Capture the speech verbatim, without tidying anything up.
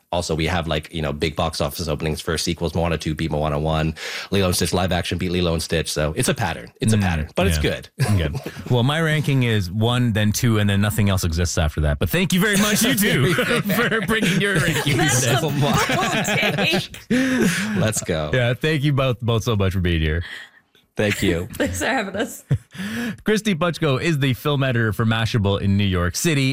Also, we have like, you know, big box office openings for sequels. Moana two beat Moana one. Lilo and Stitch live action beat Lilo and Stitch. So it's a pattern. It's a pattern, but yeah. it's good. Good. Well, my ranking is one, then two, and then nothing else exists after that. But thank you very much, you two, for bringing your ranking. Let's go. Yeah, thank you both both so much for being here. Thank you. Thanks for having us. Christy Puchko is the film editor for Mashable in New York City.